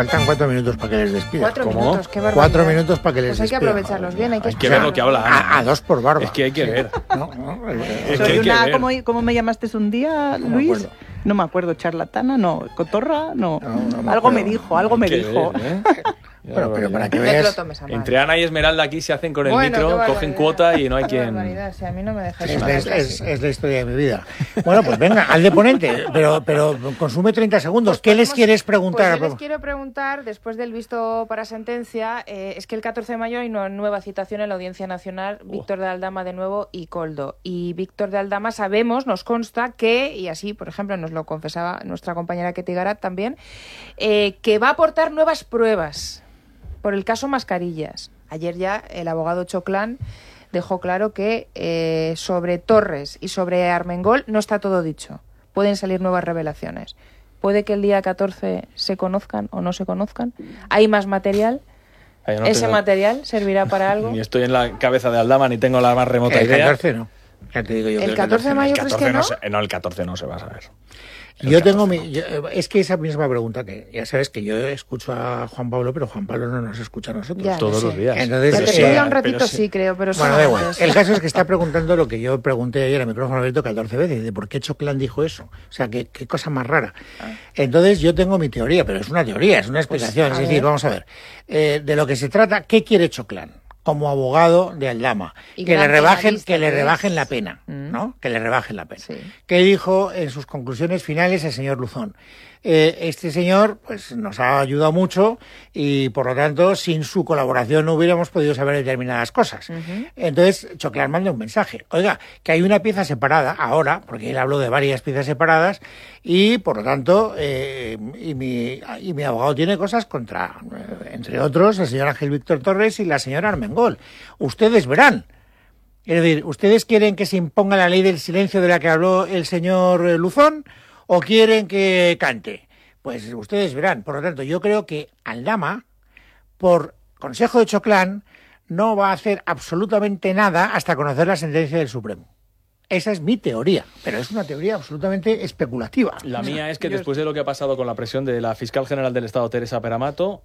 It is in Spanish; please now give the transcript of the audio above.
faltan 4 minutos para que les despida. 4 minutos, qué barbaridad. 4 minutos para que les Pues hay que despida. aprovecharlos bien, hay que Hay que ver lo que habla. A 2 por barba. Es que hay que ver. Es que hay que ver. ¿Cómo me llamaste un día, No me Luis? acuerdo. No me acuerdo, charlatana, no, cotorra, no. No me algo acuerdo. me dijo, algo me Hay que dijo. ver, ¿eh? Bueno, pero para que No te lo veas... tomes a mal. Entre Ana y Esmeralda aquí se hacen con el Bueno, qué micro, barbaridad. cogen cuota y no hay Qué quien... barbaridad, si a mí no me dejáis Es hablar la, casi. es la historia de mi vida. Bueno, pues venga, al de ponente, pero consume 30 segundos. ¿Qué les quieres preguntar? Pues yo les quiero preguntar, después del visto para sentencia, es que el 14 de mayo hay una nueva citación en la Audiencia Nacional, Víctor de Aldama de nuevo y Koldo. Y Víctor de Aldama sabemos, nos consta que, y así, por ejemplo, nos lo confesaba nuestra compañera Ketty Garat también, que va a aportar nuevas pruebas por el caso Mascarillas. Ayer ya el abogado Choclán dejó claro que sobre Torres y sobre Armengol no está todo dicho. Pueden salir nuevas revelaciones. Puede que el día 14 se conozcan o no se conozcan. ¿Hay más material? Ay, yo no ¿Ese tengo- material servirá para algo? Ni estoy en la cabeza de Aldama ni tengo la más remota El idea. 14 no. Ya te digo yo que ¿El 14 de mayo El crees 14 que no? no, el 14 no se va a saber. Yo tengo es que esa misma pregunta, que ya sabes que yo escucho a Juan Pablo, pero Juan Pablo no nos escucha a nosotros. Ya, Todos lo los sé. días. Entonces, Ya Pero te sí, estudia un pero ratito, sí. sí, creo, pero Bueno, da igual. solamente El caso es que está preguntando lo que yo pregunté ayer a micrófono abierto 14 veces, de por qué Choclán dijo eso. O sea, qué cosa más rara. Entonces yo tengo mi teoría, pero es una teoría, es una explicación. a Es decir, ver. vamos a ver. De lo que se trata, ¿qué quiere Choclán como abogado de Aldama? Y Que le gran rebajen, penalista que le que es. rebajen la pena, Mm. ¿no? Que le rebajen la pena. Sí. ¿Qué dijo en sus conclusiones finales el señor Luzón? Este señor pues nos ha ayudado mucho y por lo tanto sin su colaboración no hubiéramos podido saber determinadas cosas. Entonces Choclán manda un mensaje, oiga, que hay una pieza separada ahora, porque él habló de varias piezas separadas y por lo tanto y mi abogado tiene cosas contra, entre otros, el señor Ángel Víctor Torres y la señora Armengol. Ustedes verán. Es decir, ¿ustedes quieren que se imponga la ley del silencio de la que habló el señor Luzón o quieren que cante? Pues ustedes verán. Por lo tanto, yo creo que Aldama, por consejo de Choclán, no va a hacer absolutamente nada hasta conocer la sentencia del Supremo. Esa es mi teoría, pero es una teoría absolutamente especulativa. La mía es que después de lo que ha pasado con la presión de la fiscal general del Estado, Teresa Peramato,